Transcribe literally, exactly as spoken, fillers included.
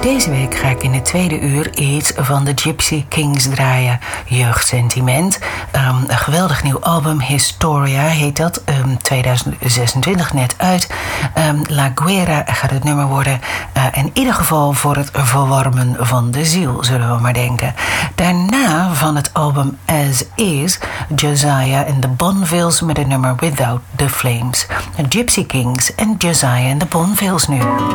Deze week ga ik in het tweede uur iets van de Gypsy Kings draaien. Jeugdsentiment. Um, een geweldig nieuw album, Historia heet dat. Um, tweeduizend zesentwintig net uit. Um, La Guerra gaat het nummer worden. Uh, in ieder geval voor het verwarmen van de ziel, zullen we maar denken. Daarna van het album As Is, Josiah and the Bonvilles met het nummer Without the Flames. De Gypsy Kings en Josiah and the Bonvilles nu.